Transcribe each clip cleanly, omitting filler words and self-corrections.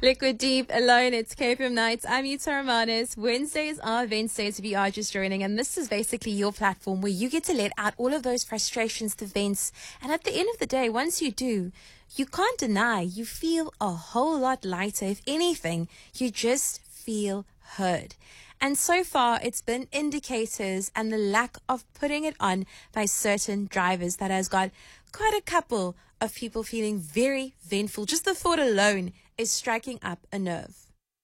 Liquid Deep, Alone, it's KFM Nights. I'm Yuta Romanis. Wednesdays are Wednesdays if you are just joining, and this is basically your platform where you get to let out all of those frustrations, the vents, and at the end of the day, once you do, you can't deny you feel a whole lot lighter. If anything, you just feel heard. And so far, it's been indicators and the lack of putting it on by certain drivers that has got quite a couple of people feeling very vengeful. Just the thought alone is striking up a nerve.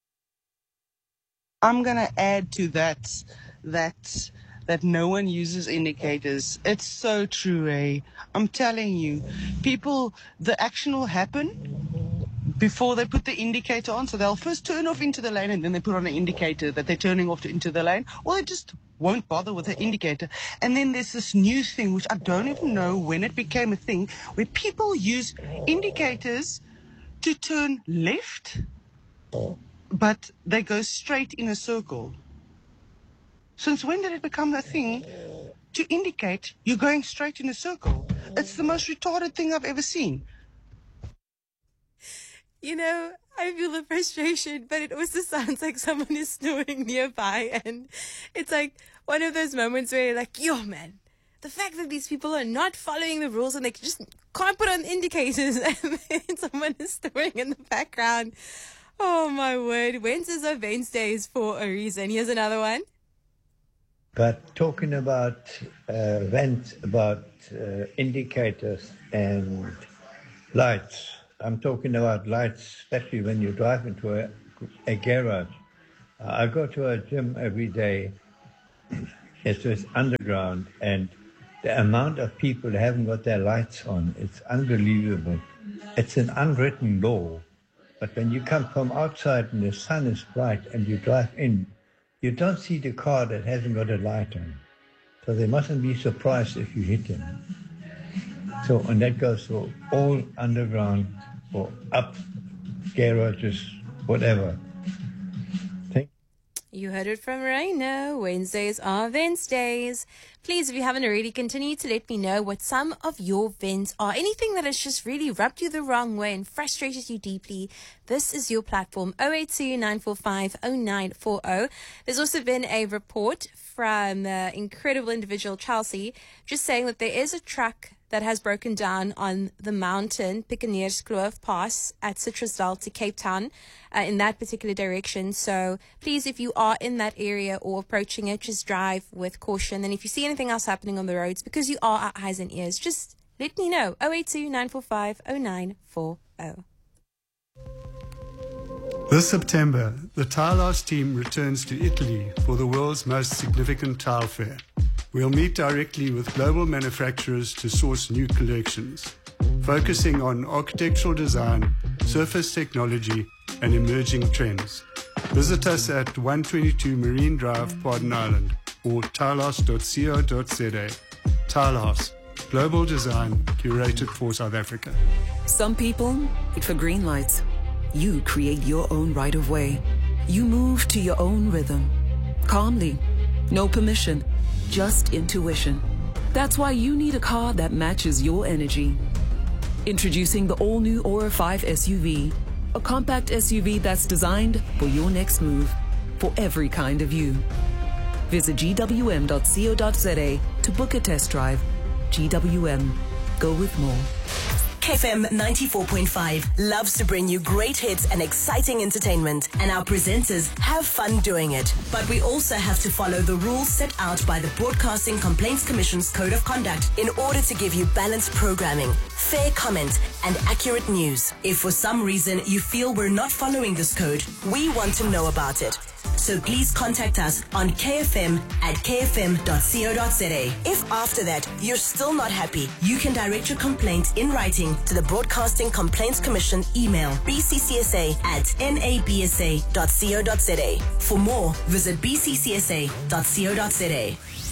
I'm going to add to that no one uses indicators. It's so true, eh? I'm telling you, people, the action will happen before they put the indicator on. So they'll first turn off into the lane and then they put on an indicator that they're turning off into the lane, or they just won't bother with the indicator. And then there's this new thing, which I don't even know when it became a thing, where people use indicators to turn left, but they go straight in a circle. Since when did it become a thing to indicate you're going straight in a circle? It's the most retarded thing I've ever seen. You know, I feel the frustration, but it also sounds like someone is snoring nearby. And it's like one of those moments where you're like, yo, man, the fact that these people are not following the rules and they just can't put on indicators and then someone is snoring in the background. Oh, my word. Wednesdays are Wednesdays for a reason. Here's another one. But talking about indicators and lights, I'm talking about lights, especially when you drive into a garage. I go to a gym every day. It's just underground, and the amount of people that haven't got their lights on, it's unbelievable. It's an unwritten law. But when you come from outside and the sun is bright and you drive in, you don't see the car that hasn't got a light on. So they mustn't be surprised if you hit them. So, and that goes for all underground or up garages, whatever. You heard it from Raina. Wednesdays are Wednesdays. Please, if you haven't already, continue to let me know what some of your vents are. Anything that has just really rubbed you the wrong way and frustrated you deeply, this is your platform, 082-945-0940. There's also been a report from the incredible individual Chelsea just saying that there is a truck that has broken down on the mountain, Pikaneerskloof Pass at Citrusdal to Cape Town in that particular direction. So please, if you are in that area or approaching it, just drive with caution. And if you see anything else happening on the roads, because you are our eyes and ears, just let me know. 082-945-0940. This September, the Tile House team returns to Italy for the world's most significant tile fair. We'll meet directly with global manufacturers to source new collections, focusing on architectural design, surface technology, and emerging trends. Visit us at 122 Marine Drive, Pardon Island, or tilehouse.co.za. Tilehouse, global design curated for South Africa. Some people wait for green lights. You create your own right of way. You move to your own rhythm, calmly, no permission, just intuition. That's why you need a car that matches your energy. Introducing the all-new Aura 5 SUV, a compact SUV that's designed for your next move, for every kind of you. Visit gwm.co.za to book a test drive. GWM. Go with more. KFM 94.5 loves to bring you great hits and exciting entertainment, and our presenters have fun doing it. But we also have to follow the rules set out by the Broadcasting Complaints Commission's Code of Conduct in order to give you balanced programming, fair comment, and accurate news. If for some reason you feel we're not following this code, we want to know about it. So please contact us on kfm@kfm.co.za. If after that you're still not happy, you can direct your complaint in writing to the Broadcasting Complaints Commission email bccsa@nabsa.co.za. For more, visit bccsa.co.za.